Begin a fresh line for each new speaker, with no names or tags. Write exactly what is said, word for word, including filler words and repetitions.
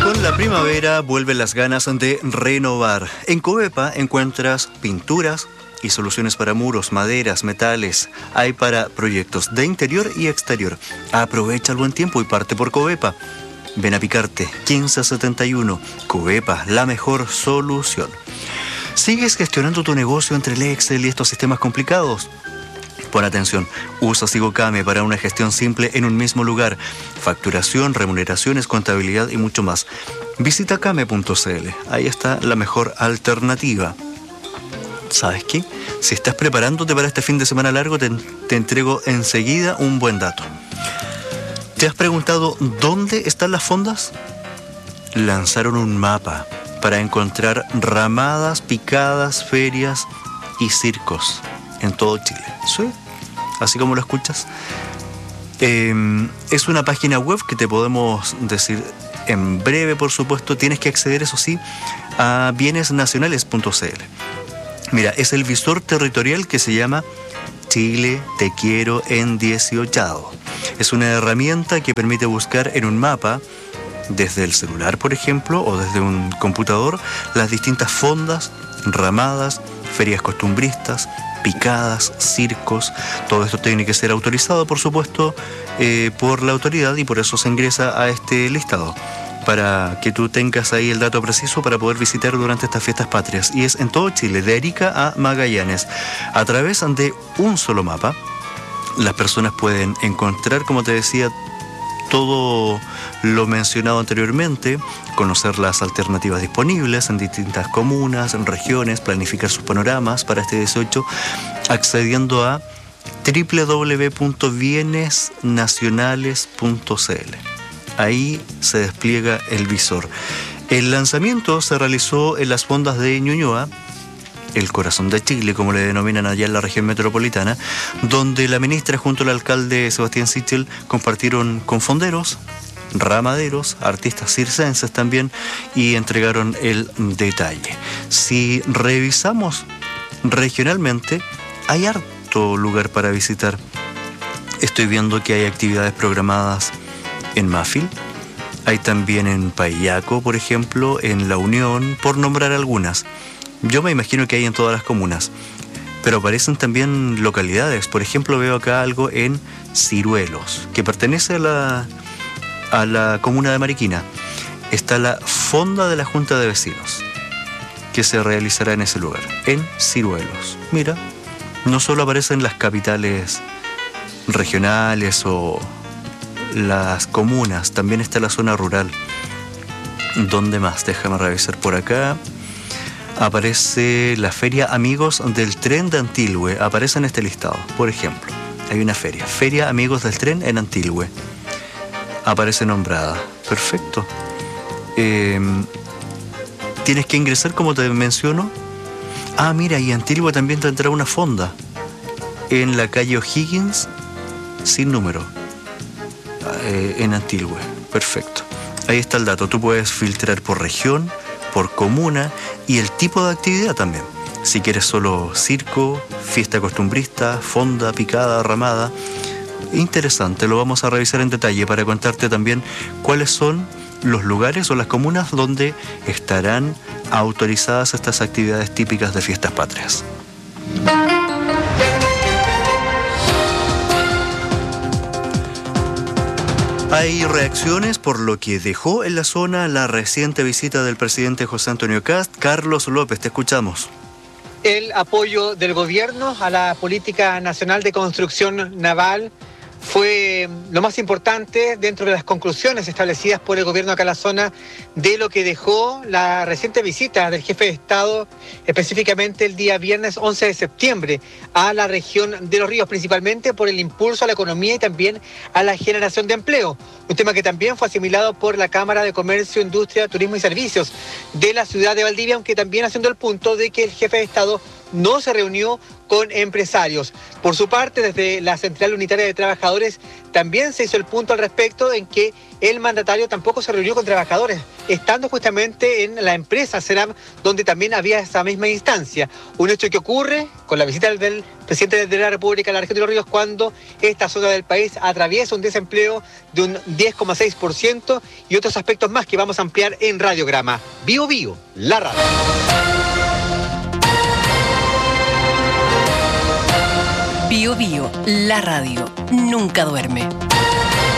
Con la primavera vuelven las ganas de renovar. En Covepa encuentras pinturas y soluciones para muros, maderas, metales. Hay para proyectos de interior y exterior. Aprovecha el buen tiempo y parte por Covepa. Ven a picarte, quince setenta y uno. Covepa, la mejor solución. ¿Sigues gestionando tu negocio entre el Excel y estos sistemas complicados? Pon atención, usa Sigocame para una gestión simple en un mismo lugar. Facturación, remuneraciones, contabilidad y mucho más. Visita came punto c l, ahí está la mejor alternativa. ¿Sabes qué? Si estás preparándote para este fin de semana largo, te, te entrego enseguida un buen dato. ¿Te has preguntado dónde están las fondas? Lanzaron un mapa para encontrar ramadas, picadas, ferias y circos en todo Chile. ¿Sí? Así como lo escuchas. Eh, es una página web que te podemos decir en breve, por supuesto. Tienes que acceder, eso sí, a bienes nacionales punto c l. Mira, es el visor territorial que se llama Chile Te Quiero en dieciocho. Es una herramienta que permite buscar en un mapa, desde el celular, por ejemplo, o desde un computador, las distintas fondas, ramadas, ferias costumbristas, picadas, circos. Todo esto tiene que ser autorizado, por supuesto, eh, por la autoridad, y por eso se ingresa a este listado, para que tú tengas ahí el dato preciso para poder visitar durante estas fiestas patrias. Y es en todo Chile, de Arica a Magallanes. A través de un solo mapa, las personas pueden encontrar, como te decía, todo lo mencionado anteriormente, conocer las alternativas disponibles en distintas comunas, en regiones, planificar sus panoramas para este dieciocho, accediendo a doble u doble u doble u punto bienes nacionales punto c l. Ahí se despliega el visor. El lanzamiento se realizó en las fondas de Ñuñoa, el corazón de Chile, como le denominan allá en la región metropolitana, donde la ministra junto al alcalde Sebastián Sichel compartieron con fonderos, ramaderos, artistas circenses también, y entregaron el detalle. Si revisamos regionalmente, hay harto lugar para visitar. Estoy viendo que hay actividades programadas en Mafil, hay también en Payaco, por ejemplo, en La Unión, por nombrar algunas. Yo me imagino que hay en todas las comunas, pero aparecen también localidades. Por ejemplo, veo acá algo en Ciruelos, que pertenece a la, a la comuna de Mariquina. Está la fonda de la Junta de Vecinos, que se realizará en ese lugar, en Ciruelos. Mira, no solo aparecen las capitales regionales o las comunas, también está la zona rural. ¿Dónde más? Déjame revisar por acá. Aparece la Feria Amigos del Tren de Antilhue. Aparece en este listado, por ejemplo. Hay una feria. Feria Amigos del Tren en Antilhue. Aparece nombrada. Perfecto. Eh, tienes que ingresar, como te menciono. Ah, mira, y Antilhue también tendrá una fonda. En la calle O'Higgins, sin número. Eh, en Antilhue. Perfecto. Ahí está el dato. Tú puedes filtrar por región, por comuna y el tipo de actividad también. Si quieres solo circo, fiesta costumbrista, fonda, picada, ramada. Interesante, lo vamos a revisar en detalle para contarte también cuáles son los lugares o las comunas donde estarán autorizadas estas actividades típicas de fiestas patrias. Hay reacciones por lo que dejó en la zona la reciente visita del presidente José Antonio Kast. Carlos López, te escuchamos.
El apoyo del gobierno a la política nacional de construcción naval fue lo más importante dentro de las conclusiones establecidas por el gobierno acá en la zona de lo que dejó la reciente visita del jefe de Estado, específicamente el día viernes once de septiembre, a la región de Los Ríos, principalmente por el impulso a la economía y también a la generación de empleo. Un tema que también fue asimilado por la Cámara de Comercio, Industria, Turismo y Servicios de la ciudad de Valdivia, aunque también haciendo el punto de que el jefe de Estado no se reunió con empresarios. Por su parte, desde la Central Unitaria de Trabajadores también se hizo el punto al respecto en que el mandatario tampoco se reunió con trabajadores, estando justamente en la empresa CERAM, donde también había esa misma instancia. Un hecho que ocurre con la visita del presidente de la República, la región de los Ríos, cuando esta zona del país atraviesa un desempleo de un diez coma seis por ciento y otros aspectos más que vamos a ampliar en Radiograma. Bio Bio, la radio.
Bio Bio, la radio, nunca duerme.